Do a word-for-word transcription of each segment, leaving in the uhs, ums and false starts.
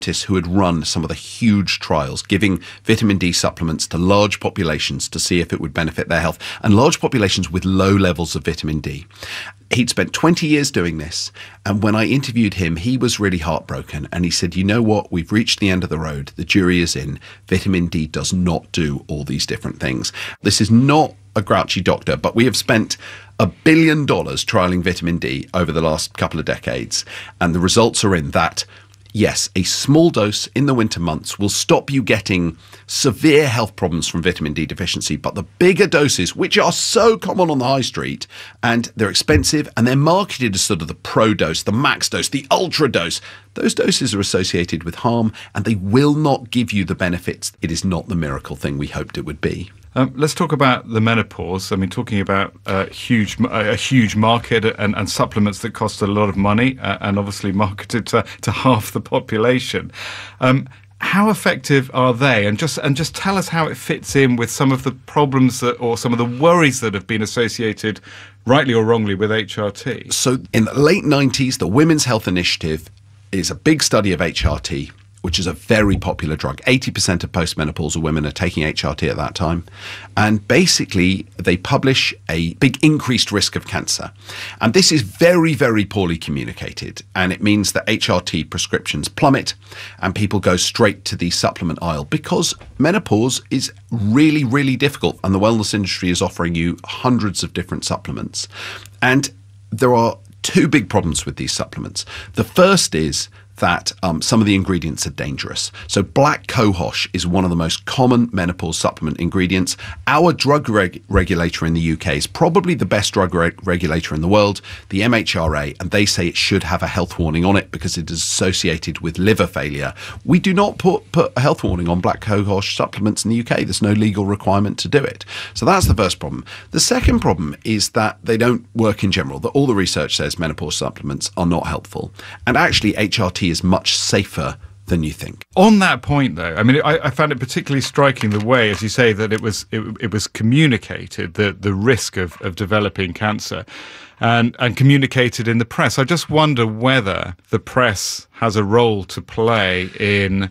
who had run some of the huge trials giving vitamin D supplements to large populations to see if it would benefit their health, and large populations with low levels of vitamin D. He'd spent twenty years doing this, and when I interviewed him, he was really heartbroken, and he said, you know what, we've reached the end of the road, the jury is in, vitamin D does not do all these different things. This is not a grouchy doctor, but we have spent a billion dollars trialing vitamin D over the last couple of decades, and the results are in that yes, a small dose in the winter months will stop you getting severe health problems from vitamin D deficiency. But the bigger doses, which are so common on the high street, and they're expensive, and they're marketed as sort of the pro dose, the max dose, the ultra dose, those doses are associated with harm, and they will not give you the benefits. It is not the miracle thing we hoped it would be. Um, let's talk about the menopause. I mean, talking about uh, huge, a huge market and, and supplements that cost a lot of money uh, and obviously marketed to, to half the population. Um, how effective are they? And just and just tell us how it fits in with some of the problems that, or some of the worries that have been associated, rightly or wrongly, with H R T. So in the late nineties, the Women's Health Initiative is a big study of H R T, which is a very popular drug. eighty percent of postmenopausal women are taking H R T at that time. And basically, they publish a big increased risk of cancer. And this is very, very poorly communicated. And it means that H R T prescriptions plummet and people go straight to the supplement aisle because menopause is really, really difficult. And the wellness industry is offering you hundreds of different supplements. And there are two big problems with these supplements. The first is that um, some of the ingredients are dangerous. So black cohosh is one of the most common menopause supplement ingredients. Our drug reg- regulator in the U K is probably the best drug reg- regulator in the world, the M H R A, and they say it should have a health warning on it because it is associated with liver failure. We do not put, put a health warning on black cohosh supplements in the U K. There's no legal requirement to do it. So that's the first problem. The second problem is that they don't work in general, that all the research says menopause supplements are not helpful. And actually H R T is much safer than you think. On that point, though, I mean, I, I found it particularly striking the way, as you say, that it was it, it was communicated, the the risk of, of developing cancer, and and communicated in the press. I just wonder whether the press has a role to play in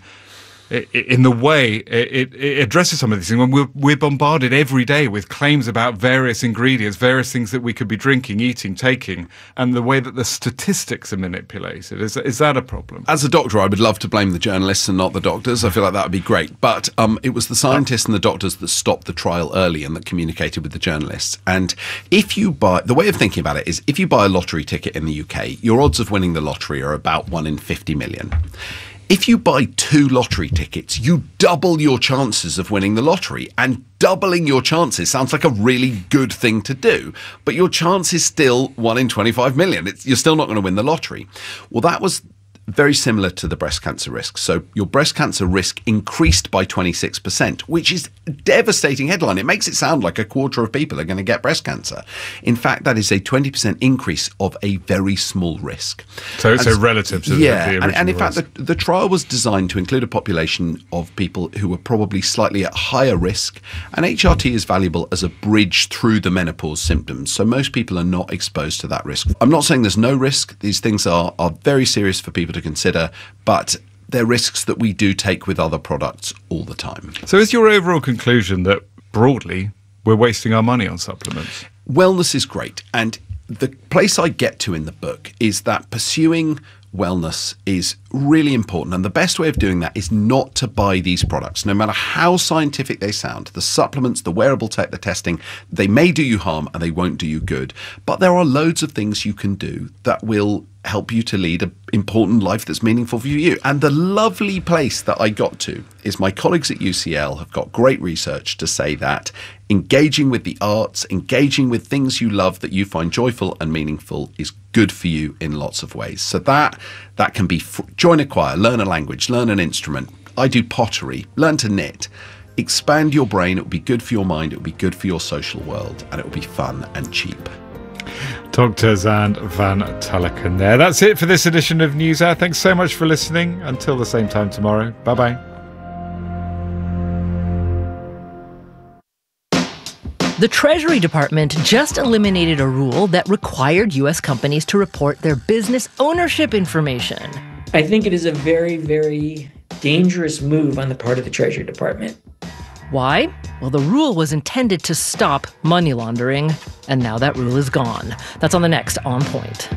in the way it, it addresses some of these things. When we're, we're bombarded every day with claims about various ingredients, various things that we could be drinking, eating, taking, and the way that the statistics are manipulated. Is, is that a problem? As a doctor, I would love to blame the journalists and not the doctors. I feel like that would be great. But um, it was the scientists and the doctors that stopped the trial early and that communicated with the journalists. And if you buy, the way of thinking about it is if you buy a lottery ticket in the U K, your odds of winning the lottery are about one in fifty million. If you buy two lottery tickets, you double your chances of winning the lottery. And doubling your chances sounds like a really good thing to do. But your chance is still one in twenty-five million. It's, you're still not going to win the lottery. Well, that was very similar to the breast cancer risk. So your breast cancer risk increased by twenty-six percent, which is a devastating headline. It makes it sound like a quarter of people are going to get breast cancer. In fact, that is a twenty percent increase of a very small risk. So it's a relative to yeah, the, the original and, and in risk. fact, the, the trial was designed to include a population of people who were probably slightly at higher risk, and H R T is valuable as a bridge through the menopause symptoms. So most people are not exposed to that risk. I'm not saying there's no risk. These things are, are very serious for people to consider, but they're risks that we do take with other products all the time. So is your overall conclusion that, broadly, we're wasting our money on supplements? Wellness is great. And the place I get to in the book is that pursuing wellness is really important. And the best way of doing that is not to buy these products, no matter how scientific they sound. The supplements, the wearable tech, the testing, they may do you harm and they won't do you good. But there are loads of things you can do that will help you to lead an important life that's meaningful for you. And the lovely place that I got to is my colleagues at U C L have got great research to say that engaging with the arts, engaging with things you love that you find joyful and meaningful is good for you in lots of ways. So that that can be f- join a choir, learn a language, learn an instrument. I do pottery, learn to knit. Expand your brain. It will be good for your mind. It will be good for your social world, and it will be fun and cheap. Doctor Xand van Tulleken there. That's it for this edition of NewsHour. Thanks so much for listening. Until the same time tomorrow. Bye-bye. The Treasury Department just eliminated a rule that required U S companies to report their business ownership information. I think it is a very, very dangerous move on the part of the Treasury Department. Why? Well, the rule was intended to stop money laundering, and now that rule is gone. That's on the next On Point.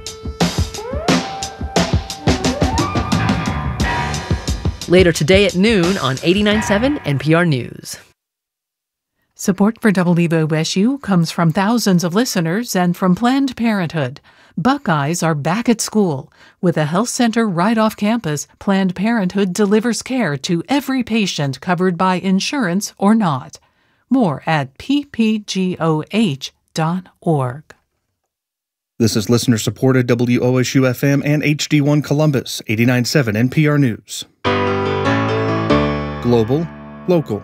Later today at noon on eighty-nine point seven N P R News. Support for W O S U comes from thousands of listeners and from Planned Parenthood. Buckeyes are back at school. With a health center right off campus, Planned Parenthood delivers care to every patient covered by insurance or not. More at p p g o h dot org. This is listener-supported W O S U F M and H D one Columbus, eighty-nine point seven N P R News. Global, local.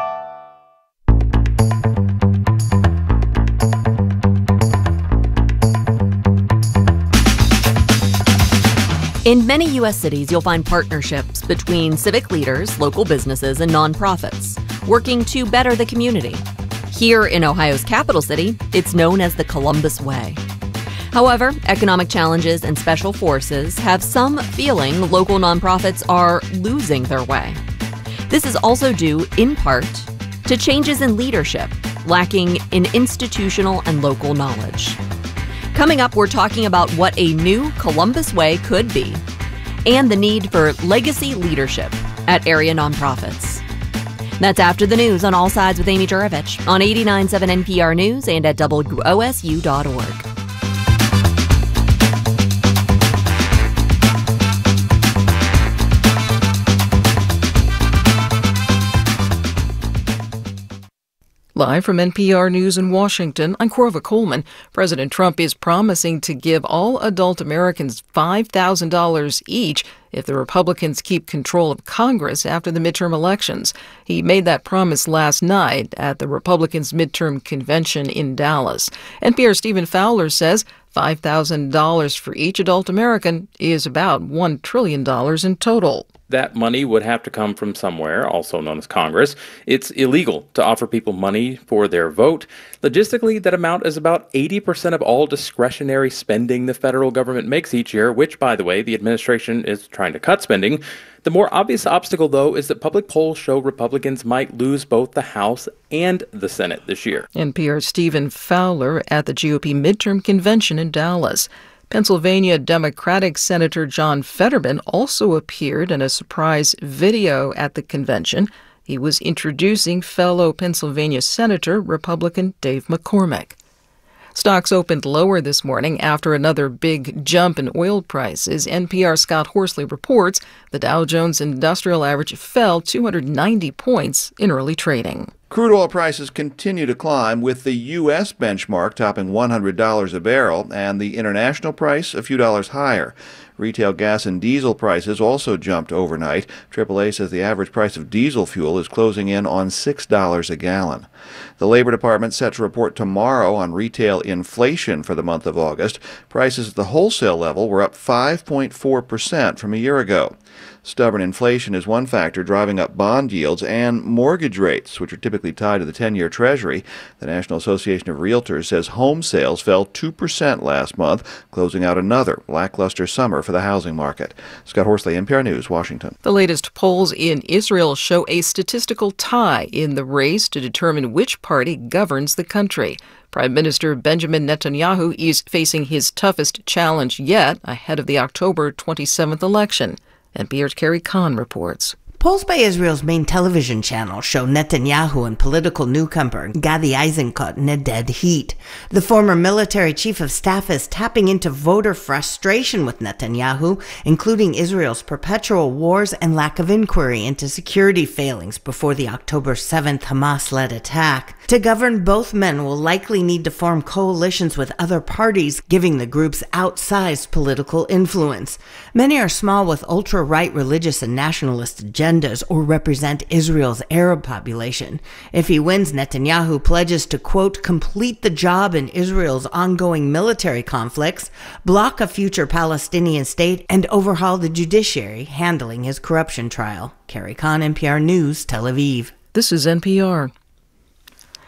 In many U S cities, you'll find partnerships between civic leaders, local businesses, and nonprofits, working to better the community. Here in Ohio's capital city, it's known as the Columbus Way. However, economic challenges and special forces have some feeling local nonprofits are losing their way. This is also due, in part, to changes in leadership, lacking in institutional and local knowledge. Coming up, we're talking about what a new Columbus Way could be and the need for legacy leadership at area nonprofits. That's after the news on All Sides with Amy Juravich on eighty-nine point seven N P R News and at W O S U dot org. Live from N P R News in Washington, I'm Corva Coleman. President Trump is promising to give all adult Americans five thousand dollars each if the Republicans keep control of Congress after the midterm elections. He made that promise last night at the Republicans' midterm convention in Dallas. N P R's Stephen Fowler says five thousand dollars for each adult American is about one trillion dollars in total. That money would have to come from somewhere, also known as Congress. It's illegal to offer people money for their vote. Logistically, that amount is about eighty percent of all discretionary spending the federal government makes each year, which, by the way, the administration is trying to cut spending. The more obvious obstacle, though, is that public polls show Republicans might lose both the House and the Senate this year. N P R's Stephen Fowler at the G O P midterm convention in Dallas. Pennsylvania Democratic Senator John Fetterman also appeared in a surprise video at the convention. He was introducing fellow Pennsylvania Senator Republican Dave McCormick. Stocks opened lower this morning after another big jump in oil prices. N P R's Scott Horsley reports the Dow Jones Industrial Average fell two hundred ninety points in early trading. Crude oil prices continue to climb, with the U S benchmark topping one hundred dollars a barrel and the international price a few dollars higher. Retail gas and diesel prices also jumped overnight. triple A says the average price of diesel fuel is closing in on six dollars a gallon. The Labor Department set to report tomorrow on retail inflation for the month of August. Prices at the wholesale level were up five point four percent from a year ago. Stubborn inflation is one factor driving up bond yields and mortgage rates, which are typically tied to the ten-year Treasury. The National Association of Realtors says home sales fell two percent last month, closing out another lackluster summer for the housing market. Scott Horsley, N P R News, Washington. The latest polls in Israel show a statistical tie in the race to determine which party governs the country. Prime Minister Benjamin Netanyahu is facing his toughest challenge yet ahead of the October twenty-seventh election. N P R's Carrie Kahn reports. Polls by Israel's main television channel show Netanyahu and political newcomer Gadi Eisenkot in a dead heat. The former military chief of staff is tapping into voter frustration with Netanyahu, including Israel's perpetual wars and lack of inquiry into security failings before the October seventh Hamas-led attack. To govern, both men will likely need to form coalitions with other parties, giving the groups outsized political influence. Many are small, with ultra-right religious and nationalist agendas, or represent Israel's Arab population. If he wins, Netanyahu pledges to, quote, complete the job in Israel's ongoing military conflicts, block a future Palestinian state, and overhaul the judiciary, handling his corruption trial. Carrie Kahn, N P R News, Tel Aviv. This is N P R.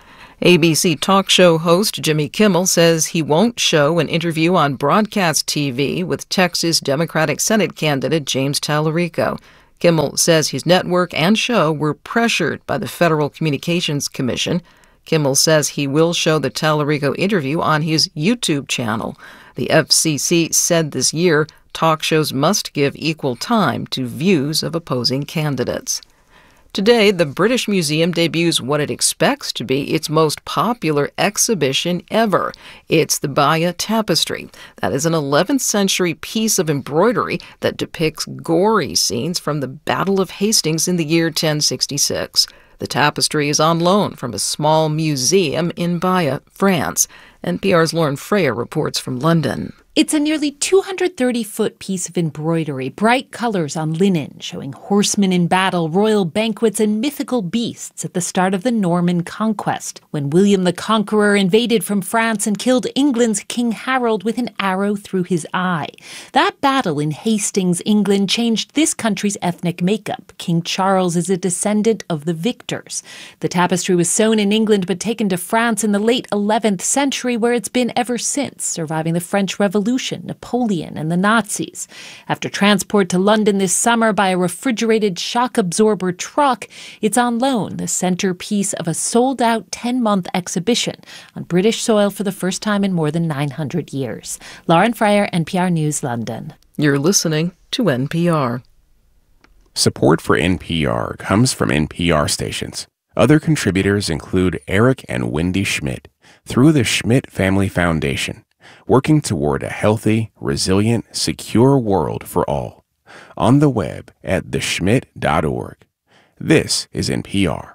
A B C talk show host Jimmy Kimmel says he won't show an interview on broadcast T V with Texas Democratic Senate candidate James Tallarico. Kimmel says his network and show were pressured by the Federal Communications Commission. Kimmel says he will show the Tallarico interview on his YouTube channel. The F C C said this year talk shows must give equal time to views of opposing candidates. Today, the British Museum debuts what it expects to be its most popular exhibition ever. It's the Baya Tapestry. That is an eleventh century piece of embroidery that depicts gory scenes from the Battle of Hastings in the year ten sixty-six. The tapestry is on loan from a small museum in Baya, France. N P R's Lauren Freya reports from London. It's a nearly two hundred thirty foot piece of embroidery, bright colors on linen, showing horsemen in battle, royal banquets, and mythical beasts at the start of the Norman conquest, when William the Conqueror invaded from France and killed England's King Harold with an arrow through his eye. That battle in Hastings, England, changed this country's ethnic makeup. King Charles is a descendant of the victors. The tapestry was sewn in England but taken to France in the late eleventh century, where it's been ever since, surviving the French Revolution, Napoleon, and the Nazis. After transport to London this summer by a refrigerated shock absorber truck, it's on loan, the centerpiece of a sold-out ten-month exhibition on British soil for the first time in more than nine hundred years. Lauren Freyer, N P R News, London. You're listening to N P R. Support for N P R comes from N P R stations. Other contributors include Eric and Wendy Schmidt through the Schmidt Family Foundation, working toward a healthy, resilient, secure world for all. On the web at the schmidt dot org. This is N P R.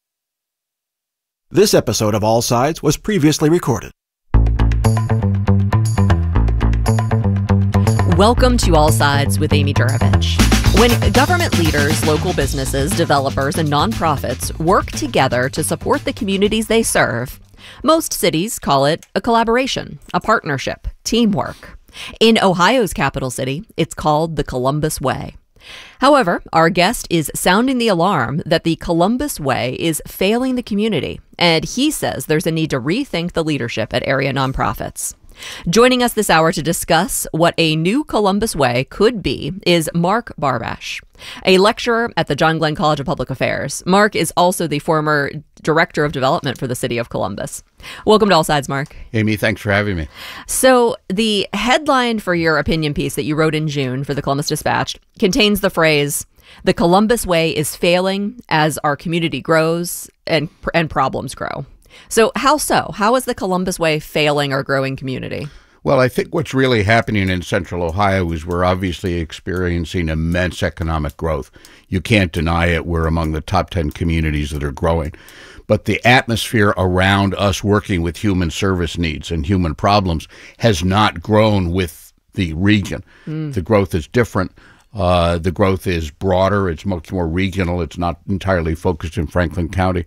This episode of All Sides was previously recorded. Welcome to All Sides with Amy Juravich. When government leaders, local businesses, developers, and nonprofits work together to support the communities they serve, most cities call it a collaboration, a partnership, teamwork. In Ohio's capital city, it's called the Columbus Way. However, our guest is sounding the alarm that the Columbus Way is failing the community, and he says there's a need to rethink the leadership at area nonprofits. Joining us this hour to discuss what a new Columbus Way could be is Mark Barbash, a lecturer at the John Glenn College of Public Affairs. Mark is also the former Director of Development for the City of Columbus. Welcome to All Sides, Mark. Amy, thanks for having me. So the headline for your opinion piece that you wrote in June for the Columbus Dispatch contains the phrase, "The Columbus Way is failing as our community grows and and problems grow." So how so? How is the Columbus Way failing our growing community? Well, I think what's really happening in Central Ohio is we're obviously experiencing immense economic growth. You can't deny it. We're among the top ten communities that are growing. But the atmosphere around us working with human service needs and human problems has not grown with the region. Mm. The growth is different. Uh, the growth is broader. It's much more regional. It's not entirely focused in Franklin County.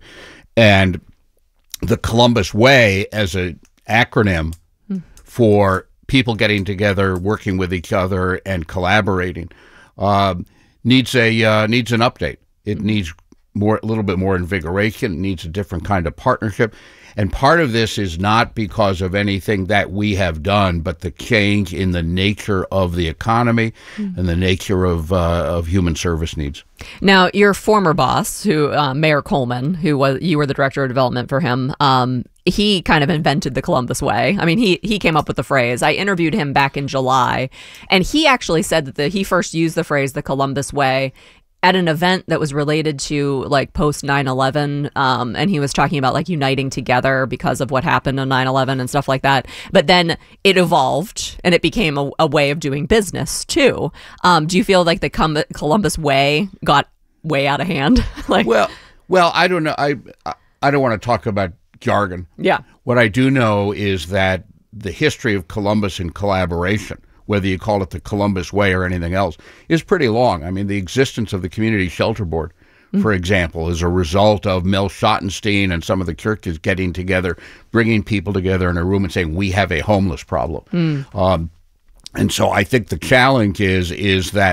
And the Columbus Way as an acronym mm. for people getting together, working with each other, and collaborating uh, needs a uh, needs an update. It mm. needs more, a little bit more invigoration. It needs a different kind of partnership. And part of this is not because of anything that we have done, but the change in the nature of the economy mm. and the nature of uh, of human service needs. Now, your former boss, who uh, Mayor Coleman, who was you were the director of development for him, um, he kind of invented the Columbus Way. I mean, he he came up with the phrase. I interviewed him back in July, and he actually said that the, he first used the phrase the Columbus Way at an event that was related to like post nine eleven, um, and he was talking about like uniting together because of what happened on nine eleven and stuff like that. But then it evolved and it became a, a way of doing business too. Um, do you feel like the Com- Columbus Way got way out of hand? like, well, well, I don't know. I I don't want to talk about jargon. Yeah. What I do know is that the history of Columbus and collaboration, whether you call it the Columbus Way or anything else, is pretty long. I mean, the existence of the Community Shelter Board, mm-hmm. for example, is a result of Mel Schottenstein and some of the churches getting together, bringing people together in a room and saying, we have a homeless problem. Mm. Um, and so I think the challenge is, is that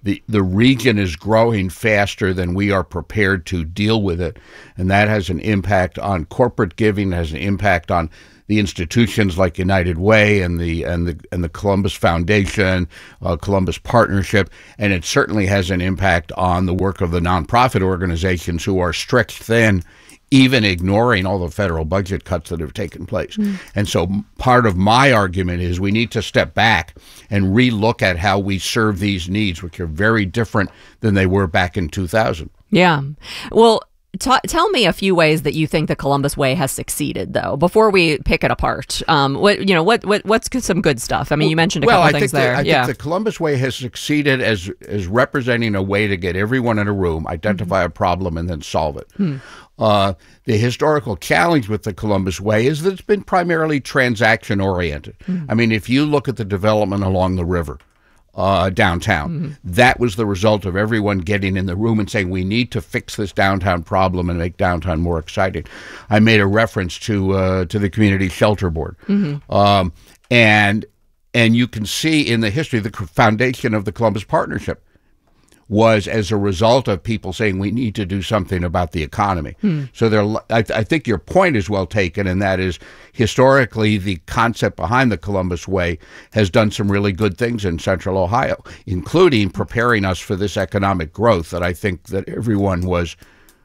the the region is growing faster than we are prepared to deal with it, and that has an impact on corporate giving, has an impact on the institutions like United Way and the and the and the Columbus Foundation, uh, Columbus Partnership, and it certainly has an impact on the work of the nonprofit organizations who are stretched thin, even ignoring all the federal budget cuts that have taken place. Mm. And so part of my argument is we need to step back and relook at how we serve these needs, which are very different than they were back in two thousand. Yeah. Well, t- tell me a few ways that you think the Columbus Way has succeeded, though, before we pick it apart. Um, what you know, what what what's some good stuff? I mean, you mentioned a well, couple I things think there. The, I yeah. think the Columbus Way has succeeded as as representing a way to get everyone in a room, identify mm-hmm. a problem, and then solve it. Hmm. Uh, the historical challenge with the Columbus Way is that it's been primarily transaction-oriented. Mm. I mean, if you look at the development along the river uh, downtown, mm-hmm. that was the result of everyone getting in the room and saying, we need to fix this downtown problem and make downtown more exciting. I made a reference to uh, to the Community Shelter Board. Mm-hmm. Um, and, and you can see in the history, the foundation of the Columbus Partnership was as a result of people saying we need to do something about the economy. Hmm. So there, I, I think your point is well taken, and that is historically the concept behind the Columbus Way has done some really good things in Central Ohio, including preparing us for this economic growth that I think that everyone was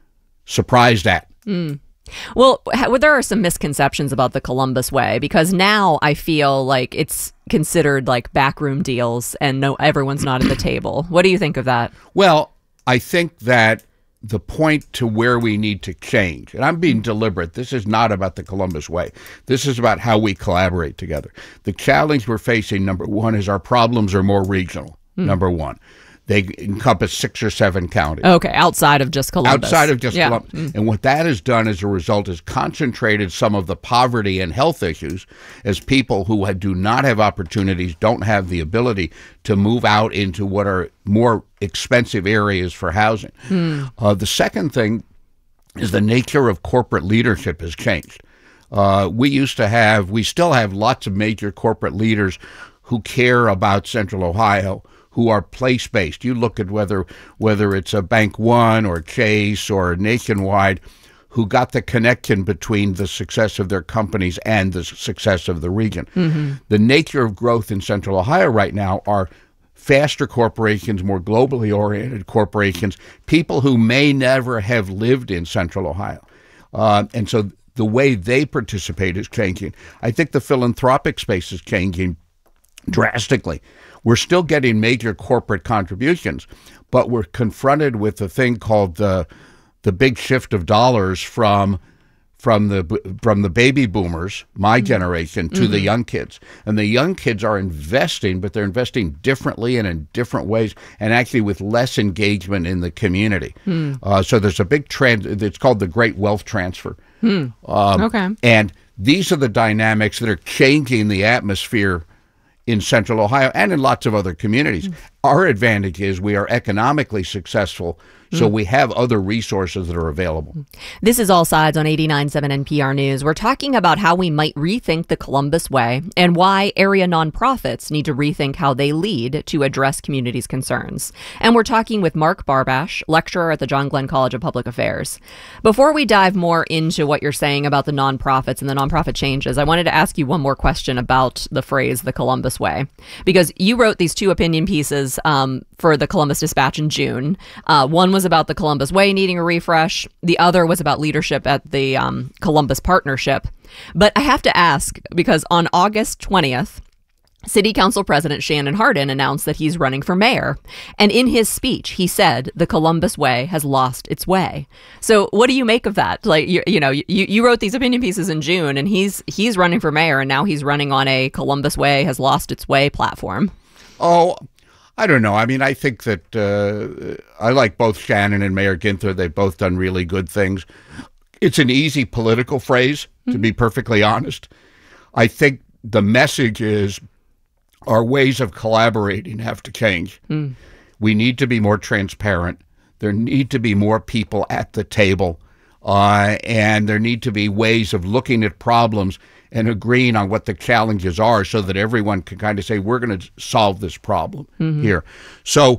surprised at. Hmm. Well, there are some misconceptions about the Columbus Way, because now I feel like it's considered like backroom deals and no, everyone's not at the table. What do you think of that? Well, I think that the point to where we need to change, and I'm being deliberate, this is not about the Columbus Way. This is about how we collaborate together. The challenge we're facing, number one, is our problems are more regional, mm. number one. They encompass six or seven counties. Okay, outside of just Columbus. Outside of just yeah. Columbus. Mm. And what that has done as a result is concentrated some of the poverty and health issues as people who had, do not have opportunities, don't have the ability to move out into what are more expensive areas for housing. Mm. Uh, the second thing is the nature of corporate leadership has changed. Uh, we used to have, we still have lots of major corporate leaders who care about Central Ohio, who are place-based. You look at whether whether it's a Bank One or Chase or Nationwide, who got the connection between the success of their companies and the success of the region. Mm-hmm. The nature of growth in Central Ohio right now are faster corporations, more globally oriented corporations, people who may never have lived in Central Ohio. Uh, and so the way they participate is changing. I think the philanthropic space is changing drastically. We're still getting major corporate contributions, but we're confronted with a thing called the the big shift of dollars from from the from the baby boomers, my generation, to mm-hmm. the young kids. And the young kids are investing, but they're investing differently and in different ways, and actually with less engagement in the community. Mm. Uh, so there's a big trend. It's called the Great Wealth Transfer. Mm. Um, okay. And these are the dynamics that are changing the atmosphere in Central Ohio and in lots of other communities. Mm. Our advantage is we are economically successful, so mm. we have other resources that are available. This is All Sides on eighty-nine point seven N P R News. We're talking about how we might rethink the Columbus Way and why area nonprofits need to rethink how they lead to address communities' concerns. And we're talking with Mark Barbash, lecturer at the John Glenn College of Public Affairs. Before we dive more into what you're saying about the nonprofits and the nonprofit changes, I wanted to ask you one more question about the phrase the Columbus Way, because you wrote these two opinion pieces um, for the Columbus Dispatch in June. Uh, one was about the Columbus Way needing a refresh. The other was about leadership at the um, Columbus Partnership. But I have to ask, because on August twentieth, City Council President Shannon Hardin announced that he's running for mayor. And in his speech, he said the Columbus Way has lost its way. So what do you make of that? Like, you, you know, you, you wrote these opinion pieces in June, and he's he's running for mayor, and now he's running on a Columbus Way has lost its way platform. Oh, I don't know. I mean, I think that uh, I like both Shannon and Mayor Ginther. They've both done really good things. It's an easy political phrase, mm-hmm. to be perfectly honest. I think the message is our ways of collaborating have to change. Mm. We need to be more transparent. There need to be more people at the table. Uh, and there need to be ways of looking at problems and agreeing on what the challenges are so that everyone can kind of say, we're going to solve this problem mm-hmm. here. So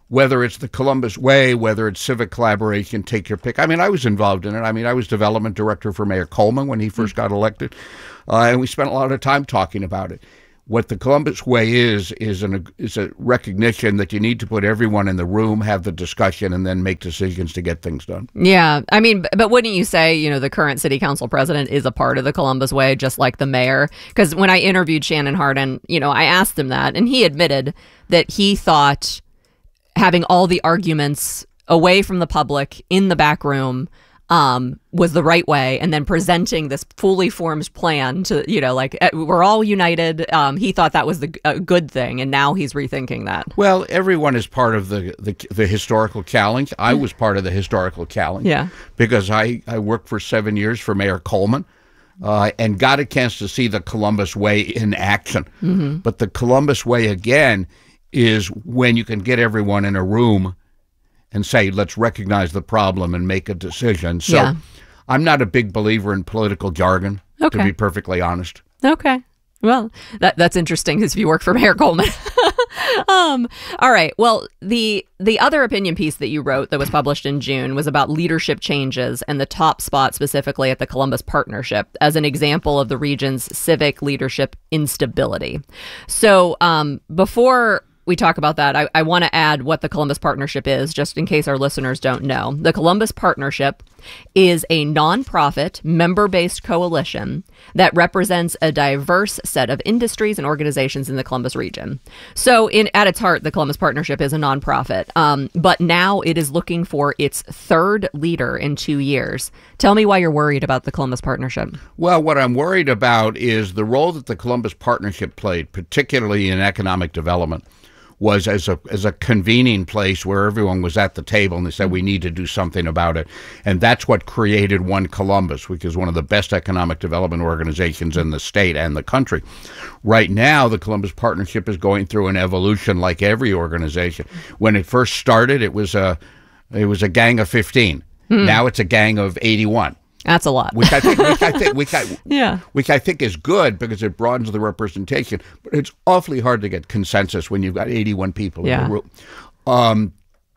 whether it's the Columbus Way, whether it's civic collaboration, take your pick. I mean, I was involved in it. I mean, I was development director for Mayor Coleman when he first got elected, uh, and we spent a lot of time talking about it. What the Columbus Way is, is, an, is a recognition that you need to put everyone in the room, have the discussion, and then make decisions to get things done. Yeah. I mean, but wouldn't you say, you know, the current city council president is a part of the Columbus Way, just like the mayor? Because when I interviewed Shannon Hardin, you know, I asked him that, and he admitted that he thought having all the arguments away from the public in the back room um, was the right way, and then presenting this fully formed plan to, you know, like, we're all united. Um, he thought that was the a good thing, and now he's rethinking that. Well, everyone is part of the, the, the historical challenge. I was part of the historical challenge. Yeah. Because I, I worked for seven years for Mayor Coleman. Uh, and got a chance to see the Columbus Way in action. Mm-hmm. But the Columbus Way, again, is when you can get everyone in a room and say, let's recognize the problem and make a decision. So yeah. I'm not a big believer in political jargon, okay. to be perfectly honest. Okay. Well, that that's interesting because if you work for Mayor Coleman. um, all right. Well, the the other opinion piece that you wrote that was published in June was about leadership changes and the top spot specifically at the Columbus Partnership as an example of the region's civic leadership instability. So um, before we talk about that, I, I want to add what the Columbus Partnership is, just in case our listeners don't know. The Columbus Partnership is a nonprofit, member-based coalition that represents a diverse set of industries and organizations in the Columbus region. So in at its heart, the Columbus Partnership is a nonprofit, um, but now it is looking for its third leader in two years. Tell me why you're worried about the Columbus Partnership. Well, what I'm worried about is the role that the Columbus Partnership played, particularly in economic development, was as a as a convening place where everyone was at the table and they said, we need to do something about it. And that's what created One Columbus, which is one of the best economic development organizations in the state and the country. Right now, the Columbus Partnership is going through an evolution like every organization. When it first started, it was a, it was a gang of fifteen. Hmm. Now it's a gang of eighty-one. That's a lot. Which I think, which I think, which I, yeah. which I think is good because it broadens the representation. But it's awfully hard to get consensus when you've got eighty-one people yeah. in the room. Um,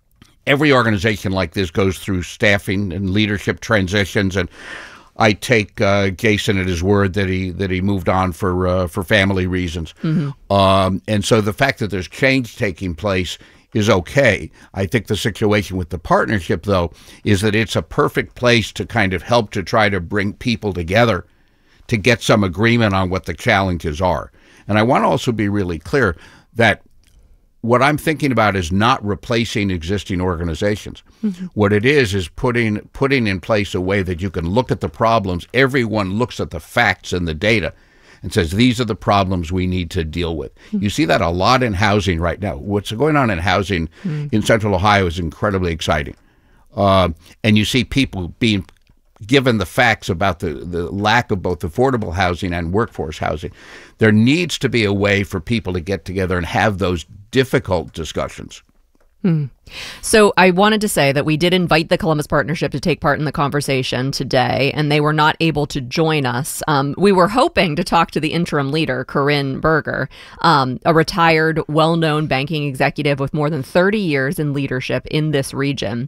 every organization like this goes through staffing and leadership transitions, and I take uh, Jason at his word that he that he moved on for uh, for family reasons. Mm-hmm. Um, and so the fact that there's change taking place is okay. I think the situation with the partnership, though, is that it's a perfect place to kind of help to try to bring people together to get some agreement on what the challenges are. And I want to also be really clear that what I'm thinking about is not replacing existing organizations. Mm-hmm. What it is is putting putting in place a way that you can look at the problems. Everyone looks at the facts and the data and says, these are the problems we need to deal with. Mm-hmm. You see that a lot in housing right now. What's going on in housing mm-hmm. in Central Ohio is incredibly exciting. Uh, and you see people being given the facts about the, the lack of both affordable housing and workforce housing. There needs to be a way for people to get together and have those difficult discussions. Hmm. So I wanted to say that we did invite the Columbus Partnership to take part in the conversation today, and they were not able to join us. Um, we were hoping to talk to the interim leader, Corinne Berger, um, a retired, well-known banking executive with more than thirty years in leadership in this region.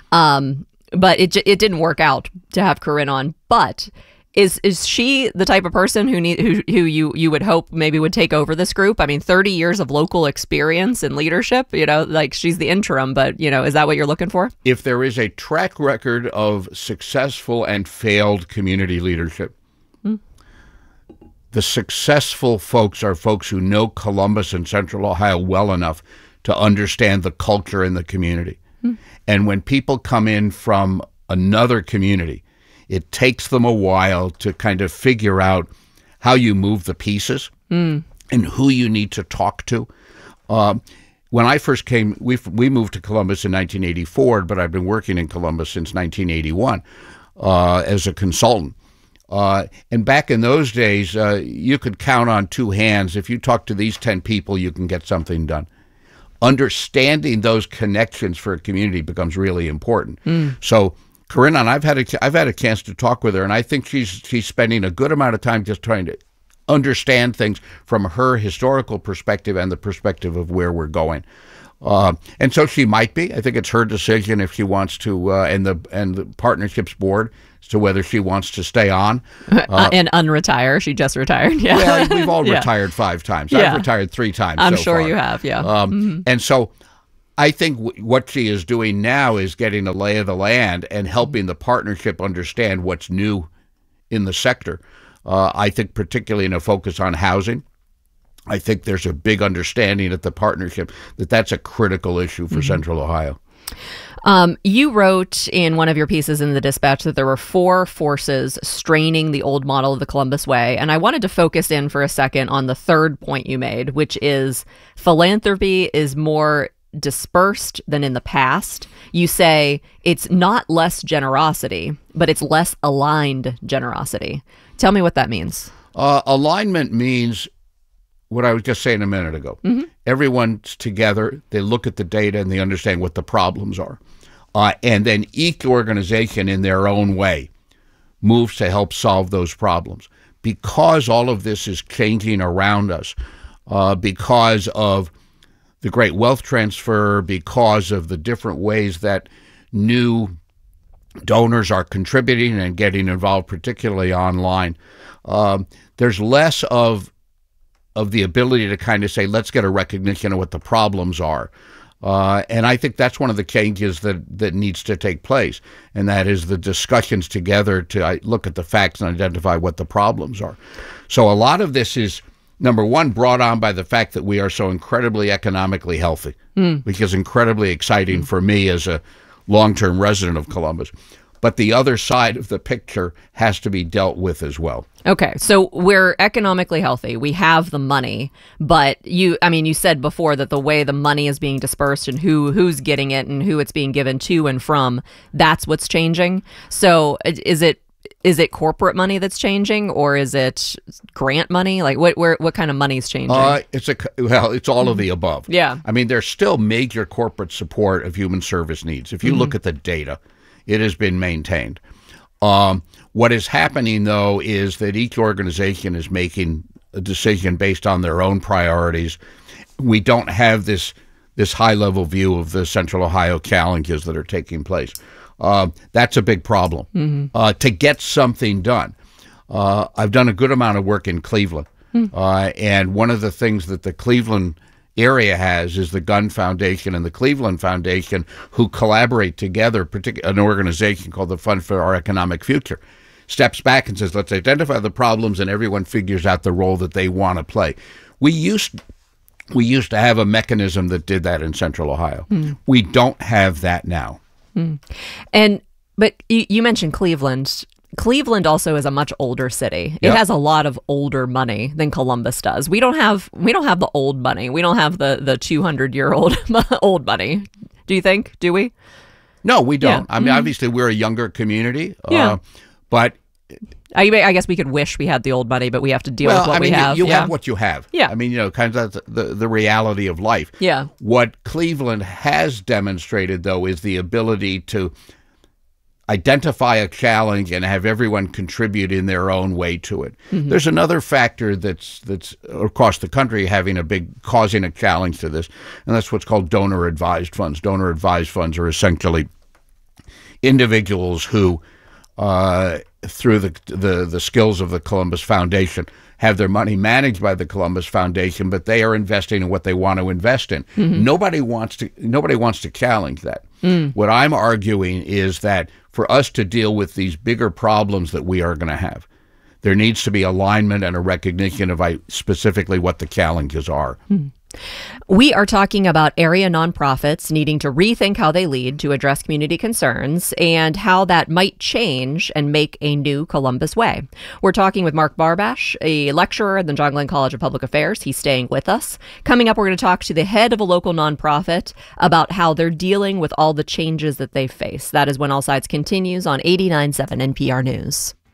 Um, but it it didn't work out to have Corinne on. But Is is she the type of person who need who who you you would hope maybe would take over this group? I mean, thirty years of local experience and leadership, you know, like she's the interim, but, you know, is that what you're looking for? If there is a track record of successful and failed community leadership, hmm. the successful folks are folks who know Columbus and Central Ohio well enough to understand the culture in the community. Hmm. And when people come in from another community, it takes them a while to kind of figure out how you move the pieces mm. and who you need to talk to. Um, when I first came, we we moved to Columbus in nineteen eighty-four, but I've been working in Columbus since nineteen eighty-one uh, as a consultant. Uh, and back in those days, uh, you could count on two hands. If you talk to these ten people, you can get something done. Understanding those connections for a community becomes really important. Mm. So Corinne, and I've had a, I've had a chance to talk with her, and I think she's she's spending a good amount of time just trying to understand things from her historical perspective and the perspective of where we're going. Uh, and so she might be. I think it's her decision if she wants to, uh, and the and the partnerships board as to whether she wants to stay on uh, and unretire. She just retired. Yeah, well, we've all yeah. retired five times. Yeah. I've retired three times. I'm so sure far. you have. Yeah, um, mm-hmm. and so I think w- what she is doing now is getting a lay of the land and helping the partnership understand what's new in the sector. Uh, I think particularly in a focus on housing. I think there's a big understanding at the partnership that that's a critical issue for mm-hmm. Central Ohio. Um, you wrote in one of your pieces in the Dispatch that there were four forces straining the old model of the Columbus Way. And I wanted to focus in for a second on the third point you made, which is philanthropy is more dispersed than in the past. You say it's not less generosity, but it's less aligned generosity. Tell me what that means. Uh, alignment means what I was just saying a minute ago. Mm-hmm. Everyone's together. They look at the data and they understand what the problems are. Uh, and then each organization in their own way moves to help solve those problems. Because all of this is changing around us, uh, because of the great wealth transfer, because of the different ways that new donors are contributing and getting involved, particularly online, um, there's less of of the ability to kind of say, let's get a recognition of what the problems are. Uh, and I think that's one of the changes that, that needs to take place, and that is the discussions together to look at the facts and identify what the problems are. So a lot of this is, number one, brought on by the fact that we are so incredibly economically healthy, mm. which is incredibly exciting mm. for me as a long-term resident of Columbus. But the other side of the picture has to be dealt with as well. Okay, so we're economically healthy. We have the money, but you, I mean, you said before that the way the money is being dispersed and who who's getting it and who it's being given to and from, that's what's changing. So is it is it corporate money that's changing, or is it grant money? Like what where, what kind of money is changing? Uh, it's a well, it's all of the above. Yeah. I mean, there's still major corporate support of human service needs. If you mm-hmm. look at the data, it has been maintained. Um, what is happening, though, is that each organization is making a decision based on their own priorities. We don't have this this high-level view of the Central Ohio challenges that are taking place. Uh, that's a big problem. Mm-hmm. Uh, to get something done, uh, I've done a good amount of work in Cleveland, mm. uh, and one of the things that the Cleveland area has is the Gunn Foundation and the Cleveland Foundation, who collaborate together, particularly an organization called the Fund for Our Economic Future, steps back and says, let's identify the problems, and everyone figures out the role that they want to play. We used we used to have a mechanism that did that in Central Ohio. Mm. We don't have that now. Mm. And but you, you mentioned Cleveland. Cleveland also is a much older city. It yep. has a lot of older money than Columbus does. We don't have we don't have the old money. We don't have the the two hundred year old old money. Do you think? Do we? No, we don't. Yeah. I mean, mm-hmm. obviously, we're a younger community. Yeah. Uh, but I, I guess we could wish we had the old money, but we have to deal well, with what I mean, we have. You, you yeah. have what you have. Yeah. I mean, you know, kind of the, the the reality of life. Yeah. What Cleveland has demonstrated, though, is the ability to identify a challenge and have everyone contribute in their own way to it. Mm-hmm. There's another factor that's that's across the country having a big causing a challenge to this, and that's what's called donor advised funds. Donor advised funds are essentially individuals who, uh, through the, the the skills of the Columbus Foundation, have their money managed by the Columbus Foundation, but they are investing in what they want to invest in. Mm-hmm. Nobody wants to nobody wants to challenge that. Mm. What I'm arguing is that for us to deal with these bigger problems that we are going to have, there needs to be alignment and a recognition of specifically what the challenges are. Mm. We are talking about area nonprofits needing to rethink how they lead to address community concerns and how that might change and make a new Columbus Way. We're talking with Mark Barbash, a lecturer at the John Glenn College of Public Affairs. He's staying with us. Coming up, we're going to talk to the head of a local nonprofit about how they're dealing with all the changes that they face. That is when All Sides continues on eighty-nine point seven N P R News.